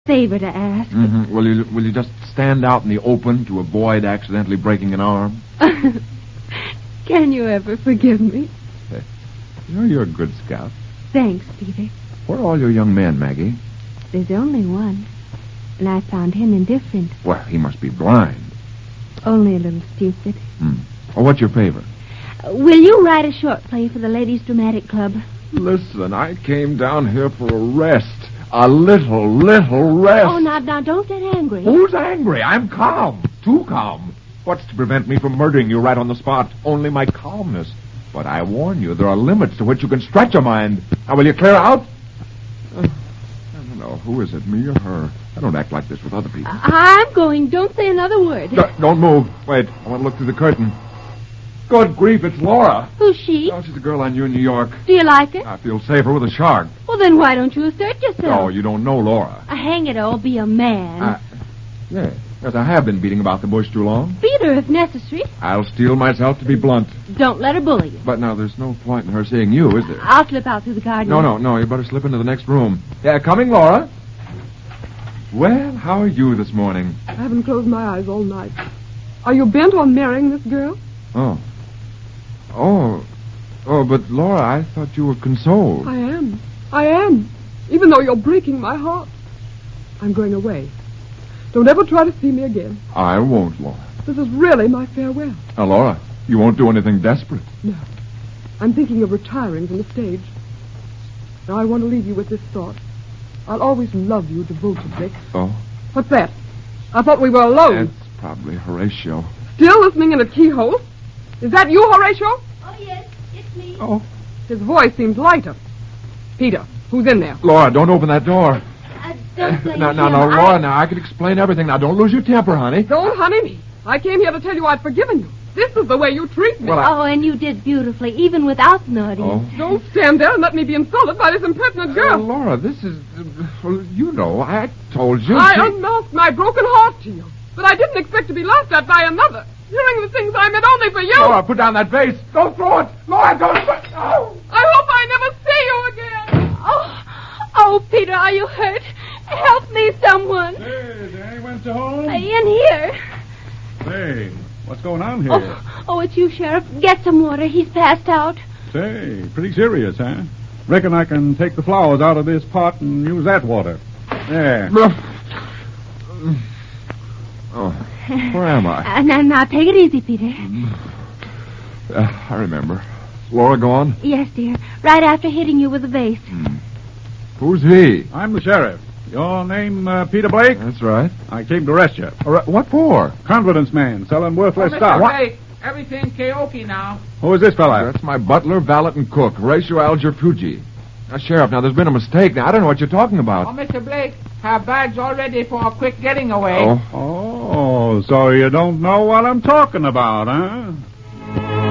favor to ask. Mm-hmm. Will you just stand out in the open to avoid accidentally breaking an arm? Can you ever forgive me? You're a good scout. Thanks, Peter. Where are all your young men, Maggie? There's only one, and I found him indifferent. Well, he must be blind. Only a little stupid. Well, what's your favor? Will you write a short play for the Ladies' Dramatic Club? Listen, I came down here for a rest. A little rest. Oh, now, don't get angry. Who's angry? I'm calm. Too calm. What's to prevent me from murdering you right on the spot? Only my calmness. But I warn you, there are limits to which you can stretch a mind. Now, will you clear out? I don't know. Who is it, me or her? I don't act like this with other people. I'm going. Don't say another word. Don't move. Wait, I want to look through the curtain. Good grief, it's Laura. Who's she? Oh, she's a girl I knew in New York. Do you like her? I feel safer with a shark. Well, then why don't you assert yourself? Oh, you don't know Laura. Hang it all, be a man. Yes, I have been beating about the bush too long. Beat her if necessary. I'll steel myself to be blunt. Don't let her bully you. But now, there's no point in her seeing you, is there? I'll slip out through the garden. No, you better slip into the next room. Yeah, coming, Laura. Well, how are you this morning? I haven't closed my eyes all night. Are you bent on marrying this girl? Oh, but Laura, I thought you were consoled. I am. Even though you're breaking my heart. I'm going away. Don't ever try to see me again. I won't, Laura. This is really my farewell. Now, Laura, you won't do anything desperate. No. I'm thinking of retiring from the stage. Now, I want to leave you with this thought. I'll always love you devotedly. Oh? What's that? I thought we were alone. It's probably Horatio. Still listening in a keyhole? Is that you, Horatio? Oh, yes, it's me. Oh. His voice seems lighter. Peter, who's in there? Laura, don't open that door. Don't blame No, him. Laura, now, I can explain everything. Now, don't lose your temper, honey. Don't honey me. I came here to tell you I've forgiven you. This is the way you treat me. Well, Oh, and you did beautifully, even without an audience. Oh. Don't stand there and let me be insulted by this impertinent girl. Laura, this is... well, you know, I told you... I unmasked my broken heart to you. But I didn't expect to be laughed at by another. Hearing the things I meant only for you. Laura, put down that vase. Don't throw it. Laura, don't... Oh! I hope I never see you again. Oh, Peter, are you hurt? Help me, someone. Hey, is there anyone to home? In here. Hey, what's going on here? Oh, it's you, Sheriff. Get some water. He's passed out. Say, pretty serious, huh? Reckon I can take the flowers out of this pot and use that water. There. Oh, where am I? Now, take it easy, Peter. I remember. Laura gone? Yes, dear. Right after hitting you with the vase. Who's he? I'm the sheriff. Your name, Peter Blake? That's right. I came to arrest you. All right, what for? Confidence man, selling worthless stock. Blake, everything karaoke now. Who is this fella? That's my butler, valet, and cook, Horatio Alger Fuji. Now, Sheriff, there's been a mistake. Now, I don't know what you're talking Oh, about. Mr. Blake, have bags all ready for a quick getting away. Oh. Oh, so you don't know what I'm talking about, huh?